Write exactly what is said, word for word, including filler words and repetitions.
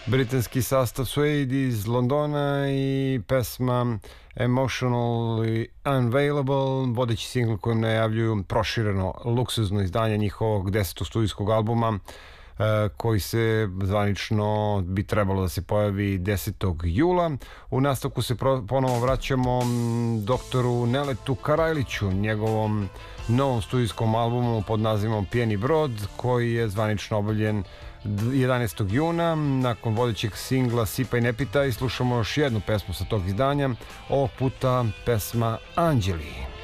britanski sastav Suede iz Londona i pesma Emotionally Unavailable, vodeći singl kojim najavljuju prošireno luksuzno izdanje njihovog desetog studijskog albuma koji se zvanično bi trebalo da se pojavi desetog jula. U nastavku se ponovo vraćamo doktoru Neletu Karajliću, njegovom novom studijskom albumu pod nazivom Pijeni brod, koji je zvanično objavljen jedanaestog juna. Nakon vodećeg singla Sipaj ne pitaj, slušamo još jednu pesmu sa tog izdanja, ovog puta pesma Anđeli.